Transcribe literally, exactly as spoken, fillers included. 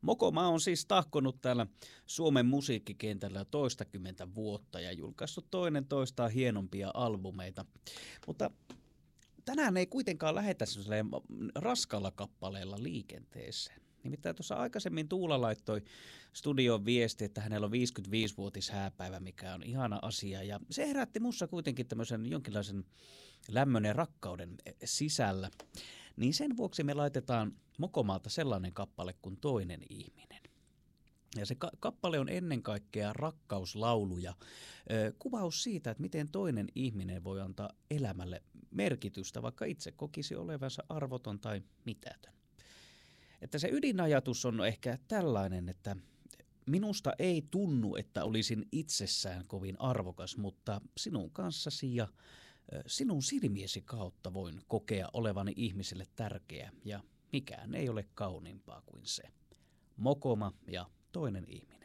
Mokoma on siis tahkonut täällä Suomen musiikkikentällä toistakymmentä vuotta ja julkaissut toinen toistaan hienompia albumeita. Mutta tänään ei kuitenkaan lähetä sellaisella raskalla kappaleella liikenteeseen. Nimittäin tuossa aikaisemmin Tuula laittoi studion viesti, että hänellä on viisikymmentäviisivuotishääpäivä, mikä on ihana asia. Ja se herätti mussa kuitenkin tämmöisen jonkinlaisen lämmön ja rakkauden sisällä. Niin sen vuoksi me laitetaan Mokomaalta sellainen kappale kuin Toinen ihminen. Ja se ka- kappale on ennen kaikkea rakkauslaulu ja ö, kuvaus siitä, että miten toinen ihminen voi antaa elämälle merkitystä, vaikka itse kokisi olevansa arvoton tai mitätön. Että se ydinajatus on ehkä tällainen, että minusta ei tunnu, että olisin itsessään kovin arvokas, mutta sinun kanssasi ja sinun silmiesi kautta voin kokea olevani ihmiselle tärkeä ja mikään ei ole kauniimpaa kuin se. Mokoma ja Toinen ihminen.